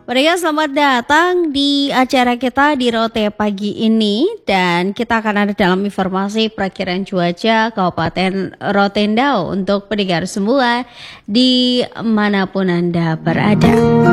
Mereka selamat datang di acara kita di Rote pagi ini dan kita akan ada dalam informasi perakiraan cuaca Kabupaten Rotendao untuk pendengar semua di manapun Anda berada.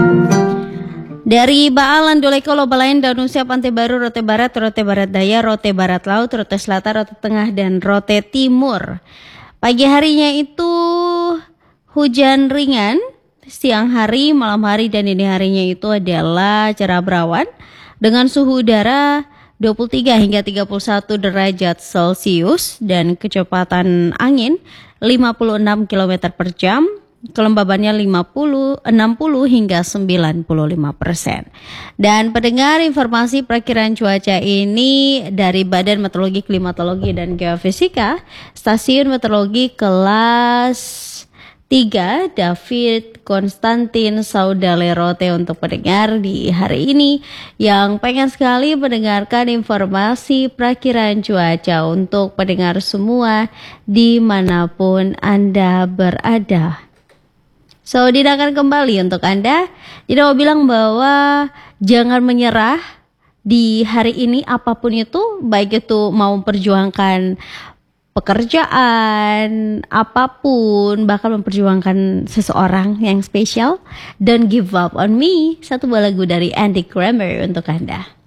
Dari Baalan, Dolekolo, Balayan, Danusia, Pantai Baru, Rote Barat Daya, Rote Barat Laut, Rote Selatan, Rote Tengah, dan Rote Timur. Pagi harinya itu hujan ringan. Siang hari, malam hari, dan dini harinya itu adalah cerah berawan dengan suhu udara 23 hingga 31 derajat Celcius dan kecepatan angin 56 km per jam, kelembabannya 60 hingga 95%. Dan pendengar, informasi perakiraan cuaca ini dari Badan Meteorologi, Klimatologi, dan Geofisika, Stasiun Meteorologi kelas 3 David Konstantin Saudale Rote untuk pendengar di hari ini yang pengen sekali mendengarkan informasi perakiraan cuaca untuk pendengar semua dimanapun Anda berada. So, Dina akan kembali untuk Anda. Dina mau bilang bahwa jangan menyerah di hari ini apapun itu, baik itu mau memperjuangkan pekerjaan, apapun, bahkan memperjuangkan seseorang yang spesial. Don't give up on me. Satu buah lagu dari Andy Grammer untuk Anda.